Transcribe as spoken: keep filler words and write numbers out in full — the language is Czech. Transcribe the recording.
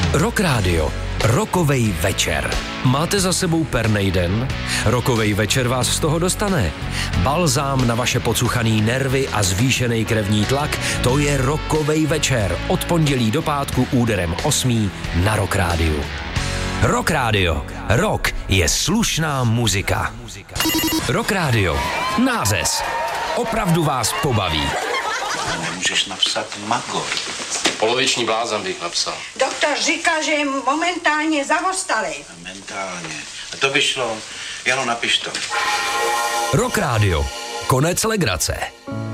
Rock Radio. Rokovej večer. Máte za sebou pernej den? Rokovej večer vás z toho dostane. Balzám na vaše pocuchaný nervy a zvýšený krevní tlak, to je Rokovej večer. Od pondělí do pátku úderem osmý na Rock Radio. Rock Radio. Rock je slušná muzika. Rock Radio. Nářez. Opravdu vás pobaví. Nemůžeš napsat magor. Poloviční blázen bych napsal. Doktor říká, že je momentálně zavostalý. Momentálně. A to by šlo. Jano, napiš to. Rock Radio. Konec legrace.